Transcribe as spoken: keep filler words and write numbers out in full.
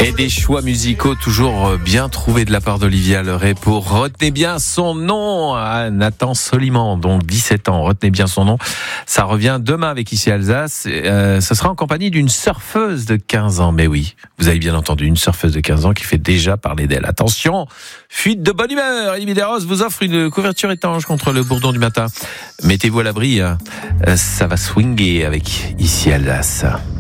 Et des choix musicaux toujours bien trouvés de la part d'Olivia Leray pour Retenez bien son nom à Nathan Soliman, donc dix-sept ans. Retenez bien son nom. Ça revient demain avec Ici Alsace. Euh, ce sera en compagnie d'une surfeuse de quinze ans. Mais oui, vous avez bien entendu, une surfeuse de quinze ans qui fait déjà parler d'elle. Attention, fuite de bonne humeur. Élie Medeiros vous offre une couverture étanche contre le bourdon du matin. Mettez-vous à l'abri, hein. Ça va swinguer avec Ici Alsace.